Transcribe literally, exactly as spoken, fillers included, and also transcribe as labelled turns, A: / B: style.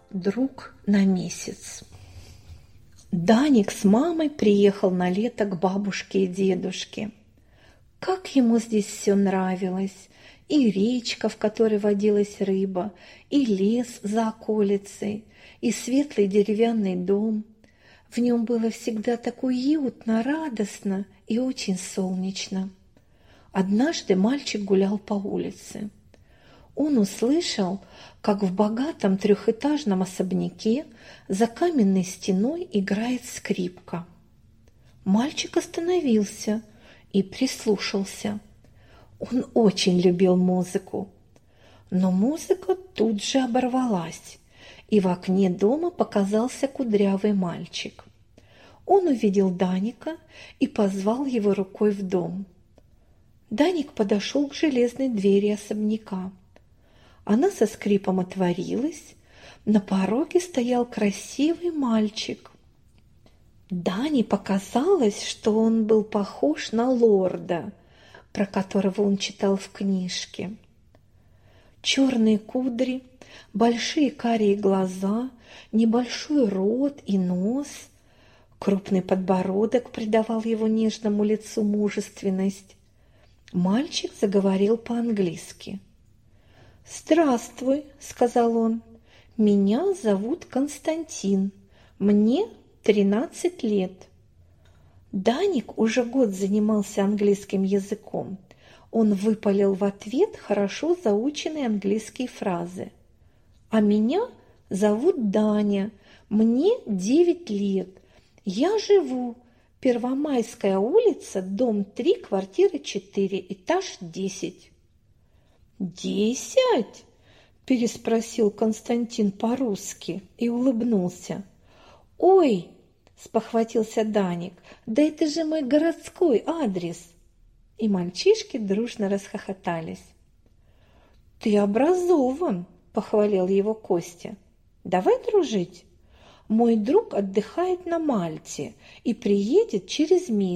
A: друг на месяц. Даник с мамой приехал на лето к бабушке и дедушке. Как ему здесь все нравилось! И речка, в которой водилась рыба, и лес за околицей, и светлый деревянный дом. В нем было всегда так уютно, радостно и очень солнечно. Однажды мальчик гулял по улице. Он услышал, как в богатом трехэтажном особняке за каменной стеной играет скрипка. Мальчик остановился и прислушался. Он очень любил музыку. Но музыка тут же оборвалась, и в окне дома показался кудрявый мальчик. Он увидел Даника и позвал его рукой в дом. Даник подошел к железной двери особняка. Она со скрипом отворилась. На пороге стоял красивый мальчик. Дане показалось, что он был похож на лорда, про которого он читал в книжке. Черные кудри, большие карие глаза, небольшой рот и нос, крупный подбородок придавал его нежному лицу мужественность. Мальчик заговорил по-английски. «Здравствуй», — сказал он, — «меня зовут Константин, мне тринадцать лет». Даник уже год занимался английским языком. Он выпалил в ответ хорошо заученные английские фразы. «А меня зовут Даня, мне девять лет. Я живу Первомайская улица, дом три, квартира четыре, этаж десять». «Десять?» – переспросил Константин по-русски и улыбнулся. «Ой!» – спохватился Даник. «Да это же мой городской адрес!» И мальчишки дружно расхохотались. «Ты образован!» – похвалил его Костя. «Давай дружить. Мой друг отдыхает на Мальте и приедет через месяц.